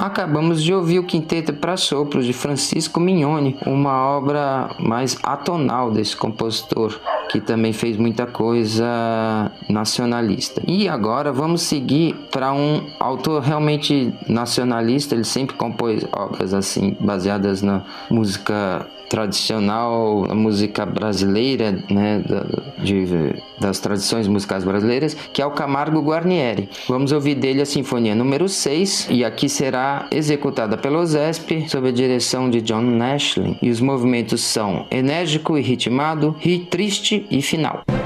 Acabamos de ouvir o Quinteto para Sopro de Francisco Mignone, uma obra mais atonal desse compositor, que também fez muita coisa nacionalista. E agora vamos seguir para um autor realmente nacionalista. Ele sempre compôs obras assim, baseadas na música tradicional, na música brasileira, né, das tradições musicais brasileiras, que é o Camargo Guarnieri. Vamos ouvir dele a Sinfonia número 6, e aqui será executada pelo OSESP, sob a direção de John Nashlin, e os movimentos são enérgico e ritmado, triste e final.